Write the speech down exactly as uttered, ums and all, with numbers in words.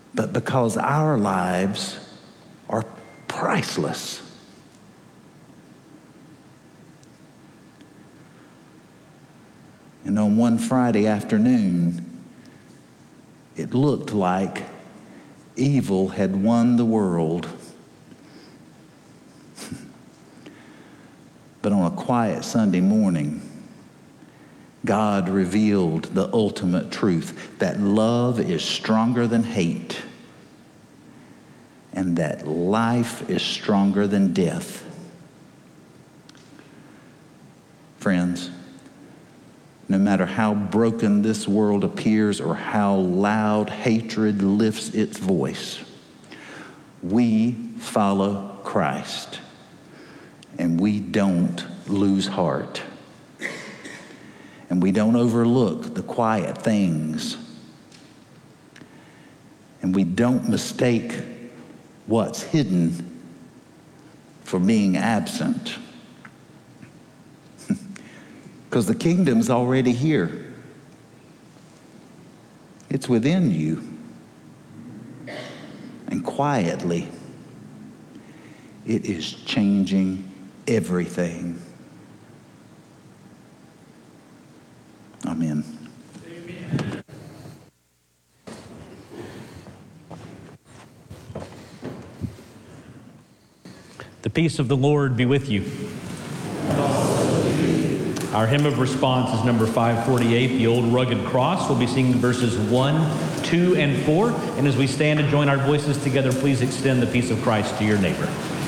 but because our lives are priceless. And on one Friday afternoon, it looked like evil had won the world. But on a quiet Sunday morning, God revealed the ultimate truth, that love is stronger than hate, and that life is stronger than death. Friends, no matter how broken this world appears or how loud hatred lifts its voice, we follow Christ, and we don't lose heart. And we don't overlook the quiet things. And we don't mistake what's hidden for being absent. Because the kingdom's already here. It's within you. And quietly, it is changing everything. Amen. Amen. The peace of the Lord be with you. Our hymn of response is number five forty-eight, The Old Rugged Cross. We'll be singing verses one, two, and four. And as we stand and join our voices together, please extend the peace of Christ to your neighbor.